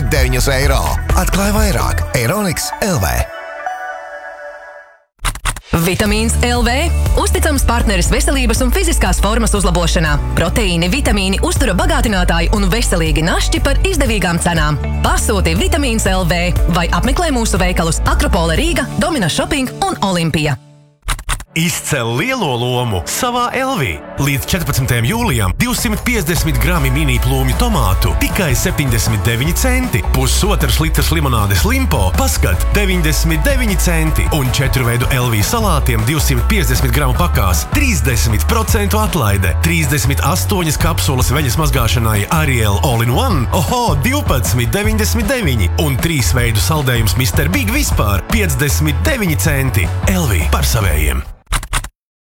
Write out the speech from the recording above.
€39. Atklāj vairāk Euroniks LV. Vitamīns LV – uzticams partneris veselības un fiziskās formas uzlabošanā. Proteīni, vitamīni, uztura bagātinātāji un veselīgi našķi par izdevīgām cenām. Pasūti Vitamīns LV vai apmeklē mūsu veikalus Akropola Rīga, Domina Shopping un Olimpija. Izcel lielo lomu savā Elvī. Līdz 14. jūlijam 250 grami mini plūmju tomātu tikai 79 centi. Pusotrs litrs limonādes Limpo paskat 99 centi. Un 4 veidu Elvī salātiem 250 gramu pakās 30% atlaide. 38 kapsulas veļas mazgāšanai Ariel All-in-One. Oho, 12,99. Un 3 veidu saldējums Mr. Big vispār 59 centi. Elvī par savējiem.